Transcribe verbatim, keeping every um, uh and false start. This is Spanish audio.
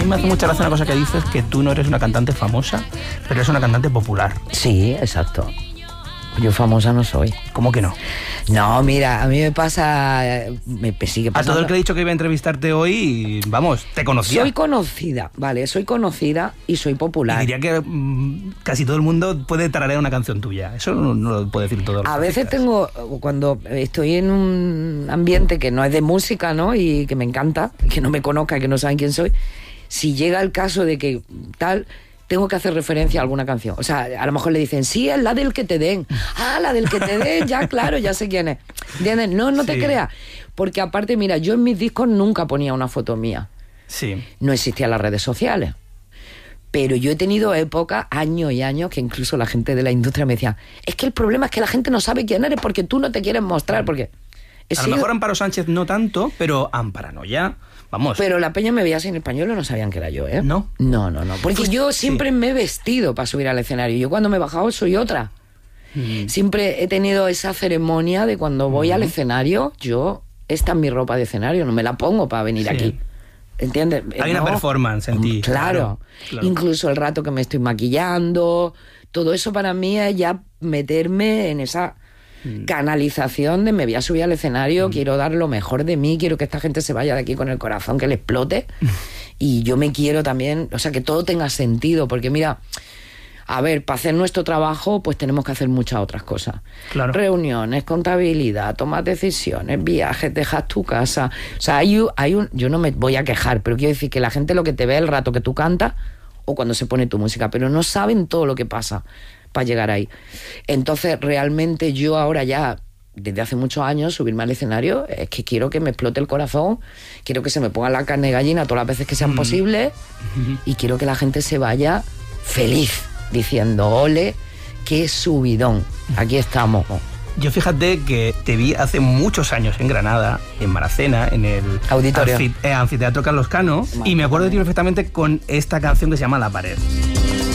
mí me hace mucha gracia una cosa que dices, que tú no eres una cantante famosa, pero eres una cantante popular. Sí, exacto. Yo famosa no soy. ¿Cómo que no? No, mira, a mí me pasa... Me sigue pasando. A todo el que he dicho que iba a entrevistarte hoy, vamos, te conocía. Soy conocida, vale, soy conocida y soy popular. Y diría que mmm, casi todo el mundo puede tararear una canción tuya. Eso no, no lo puede decir todo. A veces tengo, cuando estoy en un ambiente que no es de música, ¿no? Y que me encanta, que no me conozca, que no saben quién soy, si llega el caso de que tal... tengo que hacer referencia a alguna canción. O sea, a lo mejor le dicen, sí, es la del que te den. Ah, la del que te den, ya, claro, ya sé quién es. ¿Entiendes? No, no te sí. creas. Porque aparte, mira, yo en mis discos nunca ponía una foto mía. Sí. No existían las redes sociales. Pero yo he tenido épocas, años y años, que incluso la gente de la industria me decía, es que el problema es que la gente no sabe quién eres porque tú no te quieres mostrar, porque... A sido... lo mejor Amparo Sánchez no tanto, pero Amparanoia... Vamos. Pero la peña me veía sin español y no sabían que era yo, ¿eh? ¿No? No, no, no. Porque pues, yo siempre sí. me he vestido para subir al escenario. Yo cuando me he bajado soy otra. Mm. Siempre he tenido esa ceremonia de cuando voy mm. al escenario, yo, esta es mi ropa de escenario, no me la pongo para venir sí. aquí. ¿Entiendes? Hay no, una performance en ti. Claro, claro. claro. Incluso el rato que me estoy maquillando, todo eso para mí es ya meterme en esa... canalización de me voy a subir al escenario, mm. quiero dar lo mejor de mí, quiero que esta gente se vaya de aquí con el corazón que le explote y yo me quiero también, o sea, que todo tenga sentido, porque mira, a ver, para hacer nuestro trabajo pues tenemos que hacer muchas otras cosas, claro. reuniones, contabilidad, tomas decisiones, viajes, dejas tu casa, o sea, hay, hay un, yo no me voy a quejar, pero quiero decir que la gente lo que te ve el rato que tú cantas o cuando se pone tu música, pero no saben todo lo que pasa para llegar ahí. Entonces, realmente yo ahora ya, desde hace muchos años, subirme al escenario, es que quiero que me explote el corazón, quiero que se me ponga la carne de gallina todas las veces que sean mm. posibles mm-hmm. y quiero que la gente se vaya feliz, diciendo, ole, qué subidón, aquí estamos. Yo fíjate que te vi hace muchos años en Granada, en Maracena, en el Auditorio. Anfit- eh, Anfiteatro Carlos Cano, y me acuerdo de ti perfectamente con esta canción que se llama La Pared.